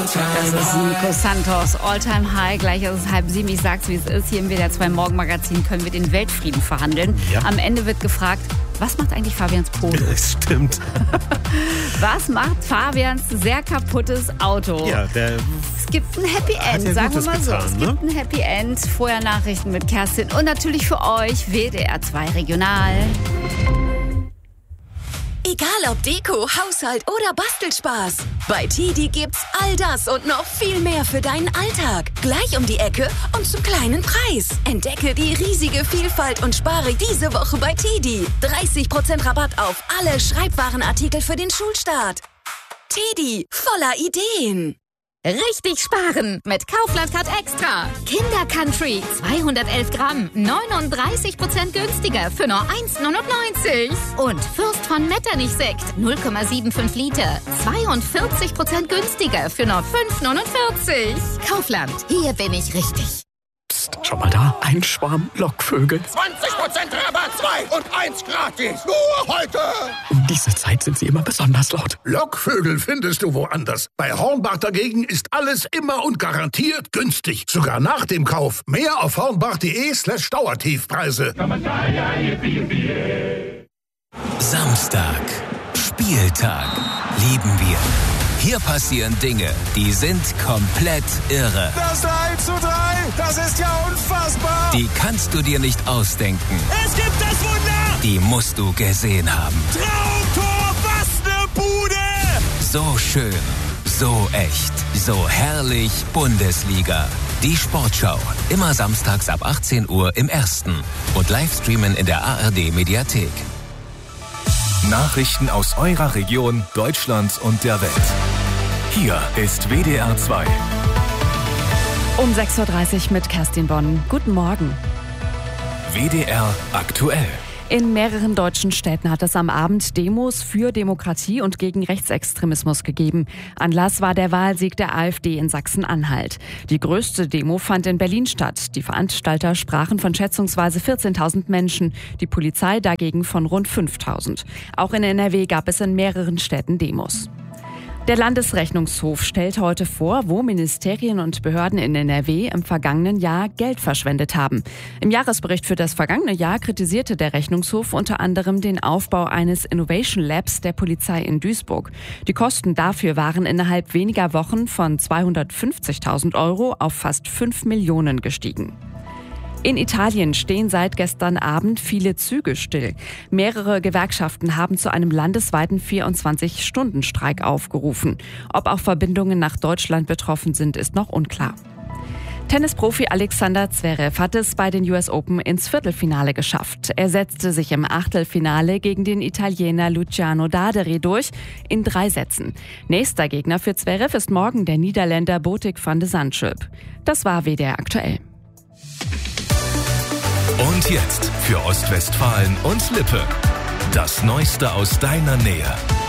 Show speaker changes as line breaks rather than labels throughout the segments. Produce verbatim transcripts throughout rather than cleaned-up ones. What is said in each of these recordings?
Das ist Nico Santos, All-Time High. Gleich ist es halb sieben. Ich sag's, wie es ist. Hier im W D R zwei Morgenmagazin können wir den Weltfrieden verhandeln. Ja. Am Ende wird gefragt, was macht eigentlich Fabians Polo?
Das stimmt.
Was macht Fabians sehr kaputtes Auto?
Ja, der
es gibt ein Happy End, ja sagen wir mal so. Getan, es gibt ne? ein Happy End. Vorher Nachrichten mit Kerstin und natürlich für euch W D R zwei Regional.
Egal ob Deko, Haushalt oder Bastelspaß. Bei Tidi gibt's all das und noch viel mehr für deinen Alltag. Gleich um die Ecke und zum kleinen Preis. Entdecke die riesige Vielfalt und spare diese Woche bei Tidi. dreißig Prozent Rabatt auf alle Schreibwarenartikel für den Schulstart. Tidi, voller Ideen.
Richtig sparen mit Kaufland Card Extra. Kinder Country zweihundertelf Gramm, neununddreißig Prozent günstiger für nur eins neunundneunzig. Und Fürst von Metternich Sekt null Komma fünfundsiebzig Liter, zweiundvierzig Prozent günstiger für nur fünf neunundvierzig. Kaufland, hier bin ich richtig.
Psst, schau mal da, ein Schwarm Lockvögel.
zwanzig Prozent Rabatt, zwei und eins gratis. Nur heute.
Um diese Zeit sind sie immer besonders laut.
Lockvögel findest du woanders. Bei Hornbach dagegen ist alles immer und garantiert günstig. Sogar nach dem Kauf. Mehr auf hornbach.de slash Dauertiefpreise.
Samstag. Spieltag. Lieben wir. Hier passieren Dinge, die sind komplett irre.
Das drei zu drei, das ist ja unfassbar.
Die kannst du dir nicht ausdenken.
Es gibt das Wunder.
Die musst du gesehen haben.
Traumtor, was ne Bude.
So schön, so echt, so herrlich Bundesliga. Die Sportschau, immer samstags ab achtzehn Uhr im Ersten und Livestreamen in der A R D-Mediathek.
Nachrichten aus eurer Region, Deutschlands und der Welt. Hier ist W D R zwei.
Um sechs Uhr dreißig mit Kerstin Bonn. Guten Morgen.
W D R aktuell.
In mehreren deutschen Städten hat es am Abend Demos für Demokratie und gegen Rechtsextremismus gegeben. Anlass war der Wahlsieg der AfD in Sachsen-Anhalt. Die größte Demo fand in Berlin statt. Die Veranstalter sprachen von schätzungsweise vierzehntausend Menschen, die Polizei dagegen von rund fünftausend. Auch in N R W gab es in mehreren Städten Demos. Der Landesrechnungshof stellt heute vor, wo Ministerien und Behörden in N R W im vergangenen Jahr Geld verschwendet haben. Im Jahresbericht für das vergangene Jahr kritisierte der Rechnungshof unter anderem den Aufbau eines Innovation Labs der Polizei in Duisburg. Die Kosten dafür waren innerhalb weniger Wochen von zweihundertfünfzigtausend Euro auf fast fünf Millionen gestiegen. In Italien stehen seit gestern Abend viele Züge still. Mehrere Gewerkschaften haben zu einem landesweiten vierundzwanzig-Stunden-Streik aufgerufen. Ob auch Verbindungen nach Deutschland betroffen sind, ist noch unklar. Tennisprofi Alexander Zverev hat es bei den U S Open ins Viertelfinale geschafft. Er setzte sich im Achtelfinale gegen den Italiener Luciano Daderi durch in drei Sätzen. Nächster Gegner für Zverev ist morgen der Niederländer Botic van de Zandschulp. Das war W D R aktuell.
Und jetzt für Ostwestfalen und Lippe. Das Neueste aus deiner Nähe.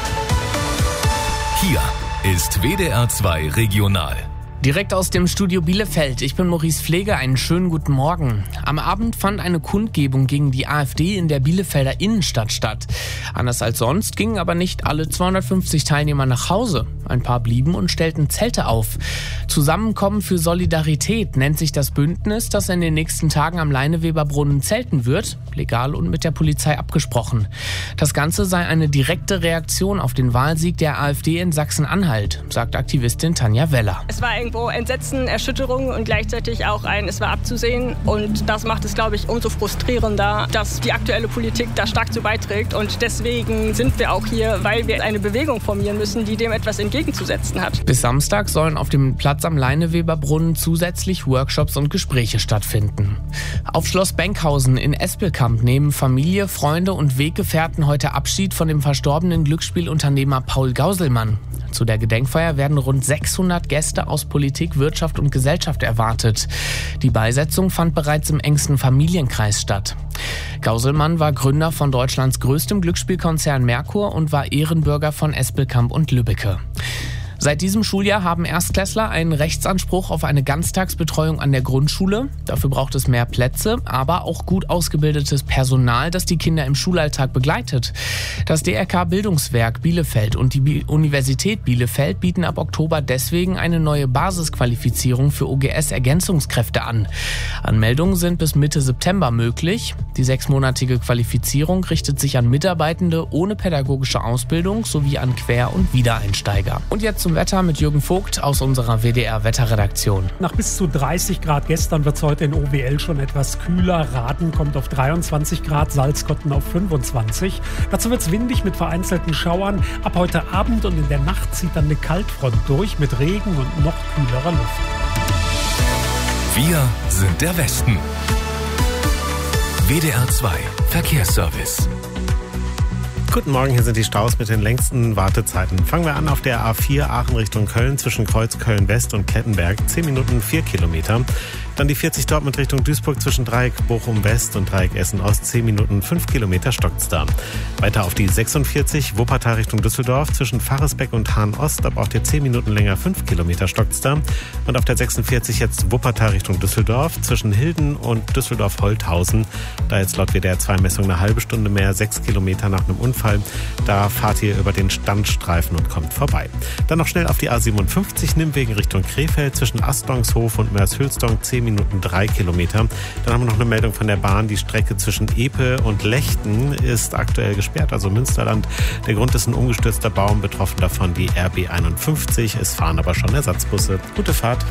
Hier ist W D R zwei Regional.
Direkt aus dem Studio Bielefeld. Ich bin Maurice Pfleger. Einen schönen guten Morgen. Am Abend fand eine Kundgebung gegen die AfD in der Bielefelder Innenstadt statt. Anders als sonst gingen aber nicht alle zweihundertfünfzig Teilnehmer nach Hause. Ein paar blieben und stellten Zelte auf. Zusammenkommen für Solidarität nennt sich das Bündnis, das in den nächsten Tagen am Leineweberbrunnen zelten wird. Legal und mit der Polizei abgesprochen. Das Ganze sei eine direkte Reaktion auf den Wahlsieg der AfD in Sachsen-Anhalt, sagt Aktivistin Tanja Weller.
Es war irgendwo Entsetzen, Erschütterung und gleichzeitig auch ein, es war abzusehen. Und das macht es, glaube ich, umso frustrierender, dass die aktuelle Politik da stark zu beiträgt. Und deswegen sind wir auch hier, weil wir eine Bewegung formieren müssen, die dem etwas entgegenzusetzen hat.
Bis Samstag sollen auf dem Platz am Leineweberbrunnen zusätzlich Workshops und Gespräche stattfinden. Auf Schloss Benkhausen in Espelkamp nehmen Familie, Freunde und Weggefährten heute Abschied von dem verstorbenen Glücksspielunternehmer Paul Gauselmann. Zu der Gedenkfeier werden rund sechshundert Gäste aus Politik, Wirtschaft und Gesellschaft erwartet. Die Beisetzung fand bereits im engsten Familienkreis statt. Gauselmann war Gründer von Deutschlands größtem Glücksspielkonzern Merkur und war Ehrenbürger von Espelkamp und Lübbecke. Seit diesem Schuljahr haben Erstklässler einen Rechtsanspruch auf eine Ganztagsbetreuung an der Grundschule. Dafür braucht es mehr Plätze, aber auch gut ausgebildetes Personal, das die Kinder im Schulalltag begleitet. Das D R K Bildungswerk Bielefeld und die Bi- Universität Bielefeld bieten ab Oktober deswegen eine neue Basisqualifizierung für O G S-Ergänzungskräfte an. Anmeldungen sind bis Mitte September möglich. Die sechsmonatige Qualifizierung richtet sich an Mitarbeitende ohne pädagogische Ausbildung sowie an Quer- und Wiedereinsteiger. Und jetzt zum Wetter mit Jürgen Vogt aus unserer W D R-Wetterredaktion.
Nach bis zu dreißig Grad gestern wird es heute in O W L schon etwas kühler. Raden kommt auf dreiundzwanzig Grad, Salzkotten auf fünfundzwanzig. Dazu wird es windig mit vereinzelten Schauern. Ab heute Abend und in der Nacht zieht dann eine Kaltfront durch mit Regen und noch kühlerer Luft.
Wir sind der Westen. W D R zwei Verkehrsservice.
Guten Morgen, hier sind die Staus mit den längsten Wartezeiten. Fangen wir an auf der A vier Aachen Richtung Köln zwischen Kreuz Köln West und Klettenberg. zehn Minuten vier Kilometer. Dann die vierzig Dortmund Richtung Duisburg zwischen Dreieck Bochum West und Dreieck Essen Ost. zehn Minuten fünf Kilometer stockt's da. Weiter auf die sechsundvierzig Wuppertal Richtung Düsseldorf zwischen Faresbeck und Hahn Ost. Da braucht ihr zehn Minuten länger, fünf Kilometer stockt's da. Und auf der sechsundvierzig jetzt Wuppertal Richtung Düsseldorf zwischen Hilden und Düsseldorf-Holthausen. Da jetzt laut W D R zwei Messung eine halbe Stunde mehr, sechs Kilometer nach einem Unfall. Da fahrt ihr über den Standstreifen und kommt vorbei. Dann noch schnell auf die A siebenundfünfzig Nimmwegen Richtung Krefeld zwischen Astlongshof und Mershülsdong, zehn Minuten drei Kilometer. Dann haben wir noch eine Meldung von der Bahn. Die Strecke zwischen Epe und Lechten ist aktuell gesperrt, also Münsterland. Der Grund ist ein umgestürzter Baum, betroffen davon die R B einundfünfzig. Es fahren aber schon Ersatzbusse. Gute Fahrt.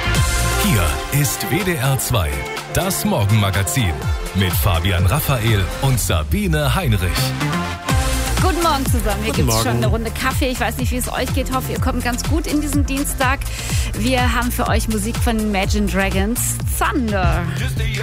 Hier ist W D R zwei, das Morgenmagazin mit Fabian Raphael und Sabine Heinrich.
Guten Morgen zusammen. Hier gibt es schon
Morgen.
eine Runde Kaffee. Ich weiß nicht, wie es euch geht. Hoffe, ihr kommt ganz gut in diesen Dienstag. Wir haben für euch Musik von Imagine Dragons. Thunder.